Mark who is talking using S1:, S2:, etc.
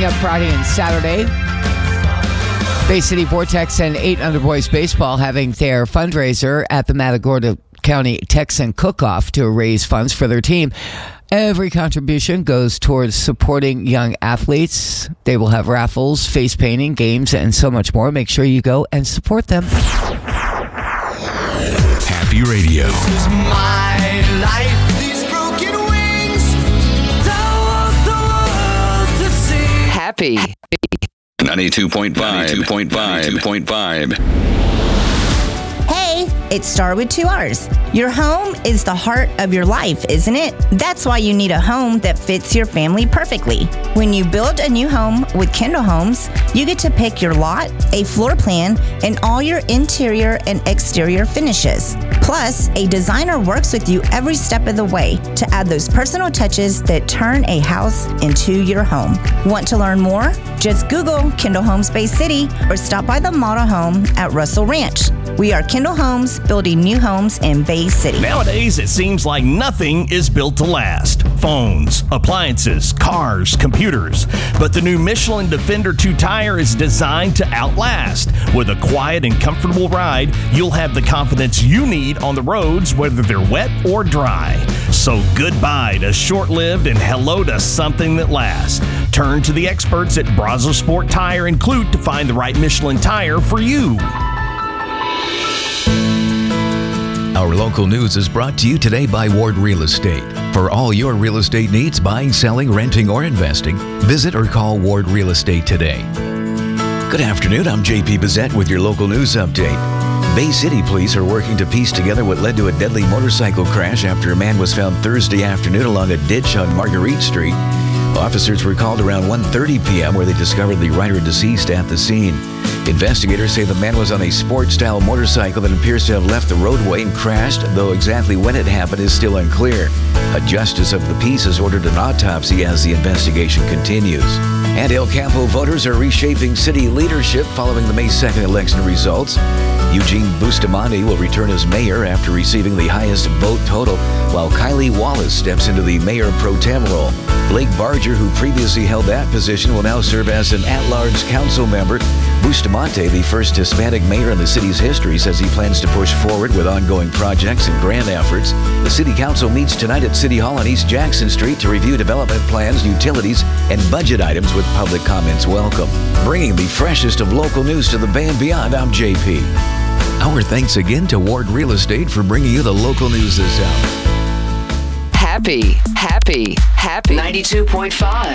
S1: coming up Friday and Saturday. Bay City Vortex and 8 Under Boys Baseball having their fundraiser at the Matagorda County Texan Cook-Off to raise funds for their team. Every contribution goes towards supporting young athletes. They will have raffles, face painting, games, and so much more. Make sure you go and support them.
S2: Happy Radio.
S3: This is my life. These broken wings. Don't want the world to see.
S4: Happy.
S2: 92.5.
S5: Hey, it's Star with 2 R's. Your home is the heart of your life, isn't it? That's why you need a home that fits your family perfectly. When you build a new home with Kendall Homes, you get to pick your lot, a floor plan, and all your interior and exterior finishes. Plus, a designer works with you every step of the way to add those personal touches that turn a house into your home. Want to learn more? Just Google Kendall Homes Bay City or stop by the model home at Russell Ranch. We are Kendall Homes, building new homes in Bay City.
S6: Nowadays, it seems like nothing is built to last. Phones, appliances, cars, computers. But the new Michelin Defender 2 tire is designed to outlast. With a quiet and comfortable ride, you'll have the confidence you need on the roads, whether they're wet or dry. So goodbye to short-lived and hello to something that lasts. Turn to the experts at Brazos Sport Tire and Clute to find the right Michelin tire for you.
S2: Our local news is brought to you today by Ward Real Estate. For all your real estate needs, buying, selling, renting, or investing, visit or call Ward Real Estate today. Good afternoon, I'm JP Bissett with your local news update. Bay City police are working to piece together what led to a deadly motorcycle crash after a man was found Thursday afternoon along a ditch on Marguerite Street. Officers were called around 1:30 p.m. where they discovered the rider deceased at the scene. Investigators say the man was on a sport-style motorcycle that appears to have left the roadway and crashed, though exactly when it happened is still unclear. A justice of the peace has ordered an autopsy as the investigation continues. And El Campo voters are reshaping city leadership following the May 2nd election results. Eugene Bustamante will return as mayor after receiving the highest vote total, while Kylie Wallace steps into the mayor pro tem role. Blake Barger, who previously held that position, will now serve as an at-large council member. Bustamante, the first Hispanic mayor in the city's history, says he plans to push forward with ongoing projects and grant efforts. The city council meets tonight at City Hall on East Jackson Street to review development plans, utilities, and budget items with public comments welcome. Bringing the freshest of local news to the Bay and beyond, I'm JP. Our thanks again to Ward Real Estate for bringing you the local news this hour.
S4: Happy. 92.5.